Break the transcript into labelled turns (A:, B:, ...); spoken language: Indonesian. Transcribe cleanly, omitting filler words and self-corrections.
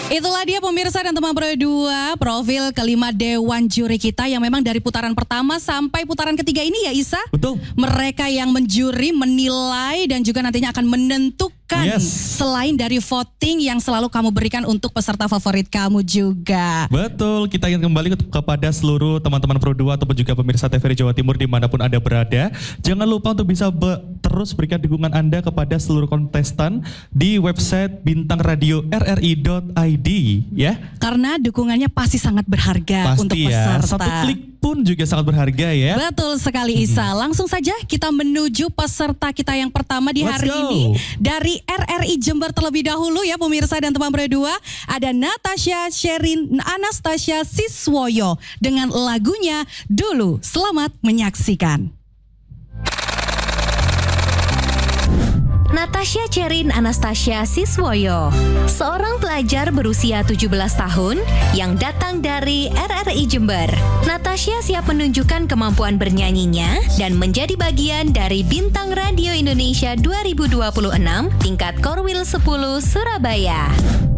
A: Itulah dia pemirsa dan teman berdua, profil kelima Dewan Juri kita yang memang dari putaran pertama sampai putaran ketiga ini ya Isa.
B: Betul.
A: Mereka yang menjuri, menilai dan juga nantinya akan menentukan selain dari voting yang selalu kamu berikan untuk peserta favorit kamu juga.
B: Betul, kita ingin kembali kepada seluruh teman-teman Pro 2 ataupun juga pemirsa TVRI Jawa Timur dimanapun Anda berada. Jangan lupa untuk bisa terus berikan dukungan Anda kepada seluruh kontestan di website Bintang Radio RRI.id ya.
A: Karena dukungannya pasti sangat berharga
B: Pasti
A: untuk
B: ya,
A: peserta.
B: satu klik pun juga sangat berharga ya.
A: Betul sekali Isa. Langsung saja kita menuju peserta kita yang pertama di hari ini. Dari RRI Jember terlebih dahulu ya pemirsa dan teman berdua. Ada Natasha Sherin Anastasia Siswoyo dengan lagunya Dulu. Selamat menyaksikan.
C: Natasha Sherin Anastasia Siswoyo, seorang pelajar berusia 17 tahun yang datang dari RRI Jember. Natasha siap menunjukkan kemampuan bernyanyinya dan menjadi bagian dari Bintang Radio Indonesia 2026 tingkat Korwil 10 Surabaya.